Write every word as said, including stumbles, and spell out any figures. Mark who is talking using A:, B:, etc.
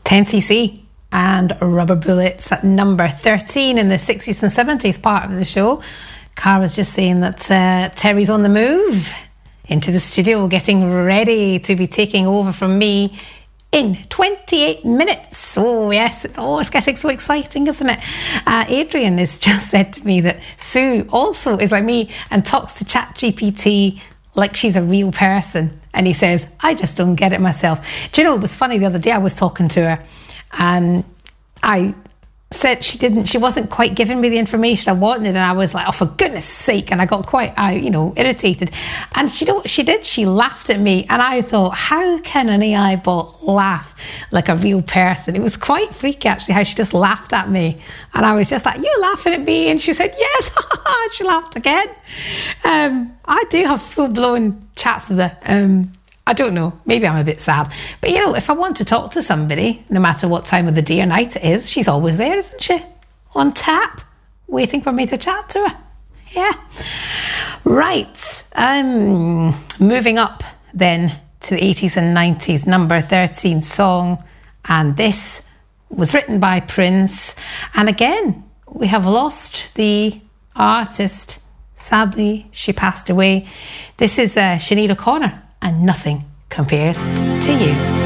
A: ten C C and Rubber Bullets at number thirteen in the sixties and seventies part of the show. Cara was just saying that uh, Terry's on the move into the studio, getting ready to be taking over from me in twenty-eight minutes. Oh yes, it's always getting so exciting, isn't it? Uh, Adrian has just said to me that Sue also is like me and talks to ChatGPT like she's a real person. And he says, I just don't get it myself. Do you know, it was funny the other day I was talking to her and I said she didn't, she wasn't quite giving me the information I wanted, and I was like, oh, for goodness sake, and I got quite, I, you know, irritated. And she, you know what she did? She laughed at me, and I thought, how can an A I bot laugh like a real person? It was quite freaky, actually, how she just laughed at me, and I was just like, you laughing at me? And she said, yes. She laughed again. Um, I do have full-blown chats with her. Um, I don't know, maybe I'm a bit sad. But you know, if I want to talk to somebody, no matter what time of the day or night it is, she's always there, isn't she? On tap, waiting for me to chat to her. Yeah. Right. Um, moving up then to the eighties and nineties, number thirteen song. And this was written by Prince. And again, we have lost the artist. Sadly, she passed away. This is uh, Sinead O'Connor. And Nothing Compares to You.